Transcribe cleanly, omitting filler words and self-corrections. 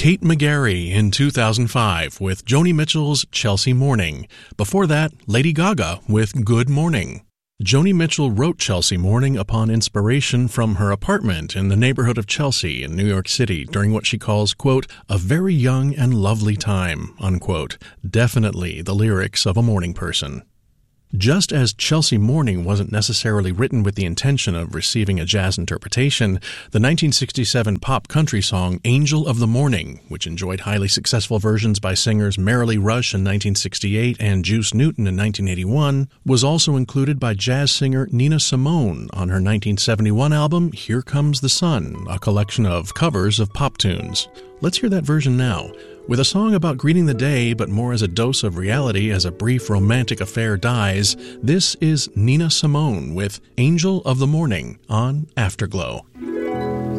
Kate McGarry in 2005 with Joni Mitchell's Chelsea Morning. Before that, Lady Gaga with Good Morning. Joni Mitchell wrote Chelsea Morning upon inspiration from her apartment in the neighborhood of Chelsea in New York City during what she calls, quote, a very young and lovely time, unquote. Definitely the lyrics of a morning person. Just as Chelsea Morning wasn't necessarily written with the intention of receiving a jazz interpretation, the 1967 pop country song Angel of the Morning, which enjoyed highly successful versions by singers Marilee Rush in 1968 and Juice Newton in 1981, was also included by jazz singer Nina Simone on her 1971 album Here Comes the Sun, a collection of covers of pop tunes. Let's hear that version now. With a song about greeting the day, but more as a dose of reality as a brief romantic affair dies, this is Nina Simone with Angel of the Morning on Afterglow.